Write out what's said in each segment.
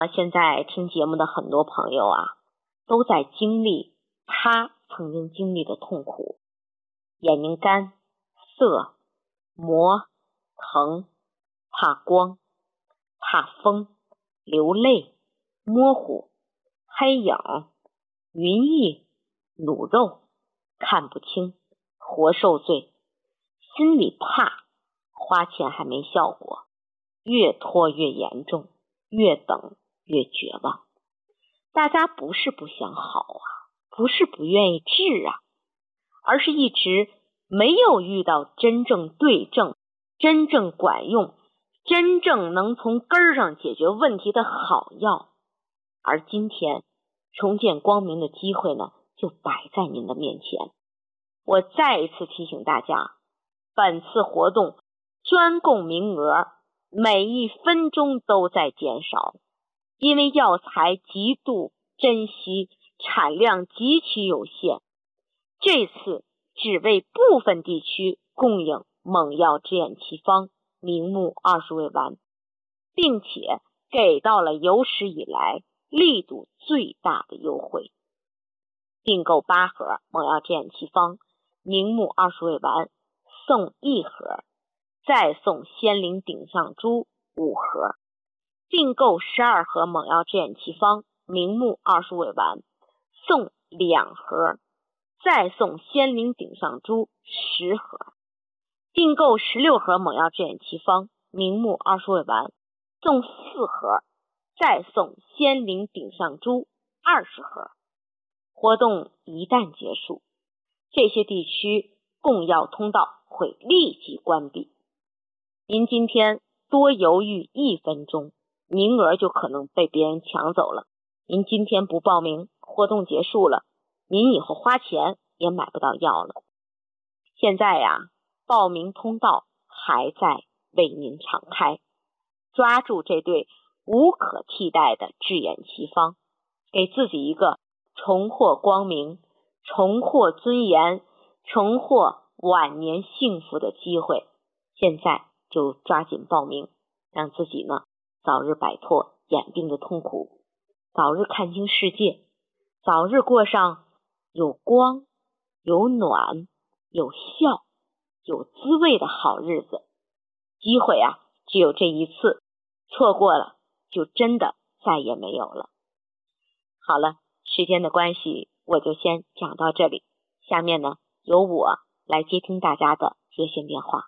现在听节目的很多朋友啊，都在经历他曾经经历的痛苦，眼睛干、涩、磨、疼、怕光、怕风、流泪、模糊、黑影、云翳、卤肉、看不清、活受罪，心里怕，花钱还没效果，越拖越严重，越等越绝望。大家不是不想好啊，不是不愿意治啊，而是一直没有遇到真正对症、真正管用、真正能从根儿上解决问题的好药。而今天重见光明的机会呢，就摆在您的面前。我再一次提醒大家，本次活动专供名额每一分钟都在减少，因为药材极度珍惜，产量极其有限，这次只为部分地区供应猛药制眼奇方明目20味丸，并且给到了有史以来力度最大的优惠。订购8盒猛药制眼奇方明目20味丸，送1盒，再送仙灵顶上珠5盒。订购12盒猛药制眼奇方明目20味丸，送2盒，再送仙灵顶上珠10盒。订购16盒猛药制眼奇方明目20味丸，送4盒，再送仙灵顶上珠20盒。活动一旦结束，这些地区供药通道会立即关闭。您今天多犹豫1分钟，名额就可能被别人抢走了。您今天不报名，活动结束了，您以后花钱也买不到药了。现在呀，报名通道还在为您敞开，抓住这对无可替代的制眼奇方，给自己一个重获光明、重获尊严、重获晚年幸福的机会。现在就抓紧报名，让自己呢早日摆脱眼病的痛苦，早日看清世界，早日过上有光、有暖、有笑、有滋味的好日子。机会啊，只有这一次，错过了就真的再也没有了。好了，时间的关系，我就先讲到这里。下面呢，由我来接听大家的热线电话。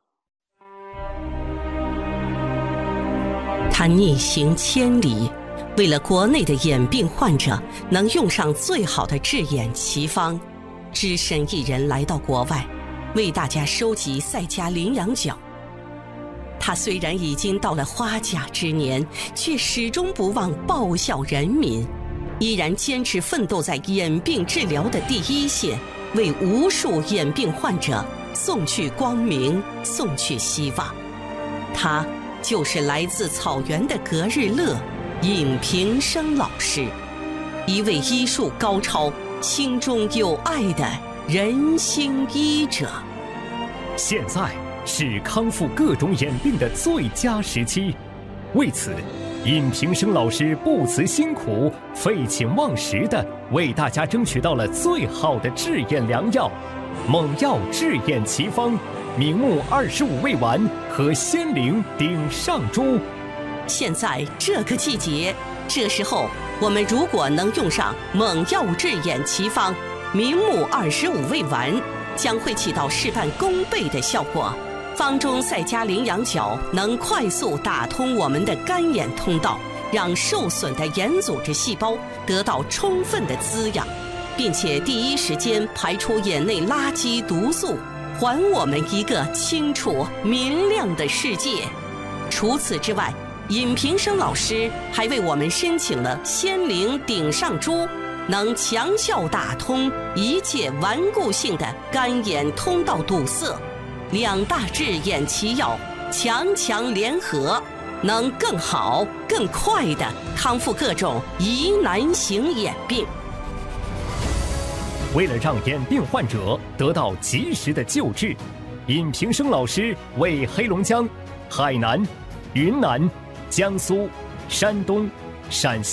他逆行千里，为了国内的眼病患者能用上最好的治眼奇方，只身一人来到国外，为大家收集赛迦羚羊角。他虽然已经到了花甲之年，却始终不忘报效人民，依然坚持奋斗在眼病治疗的第一线，为无数眼病患者送去光明，送去希望。他就是来自草原的格日乐尹平生老师，一位医术高超、心中有爱的人心医者。 现在是康复各种眼病的最佳时期，为此，尹平生老师不辞辛苦、废寝忘食地为大家争取到了最好的治眼良药——猛药治眼奇方明目25味丸和仙灵顶上珠。 现在这个季节，这时候我们如果能用上猛药治眼奇方明目25味丸，将会起到事半功倍的效果。方中赛迦羚羊角能快速打通我们的干眼通道，让受损的眼组织细胞得到充分的滋养，并且第一时间排出眼内垃圾毒素，还我们一个清楚明亮的世界。除此之外，尹平生老师还为我们申请了仙灵顶上珠，能强效打通一切顽固性的干眼通道堵塞。2大治眼奇药强强联合，能更好更快地康复各种疑难型眼病。 为了让眼病患者得到及时的救治，尹平生老师为黑龙江、海南、云南、江苏、山东、 陕西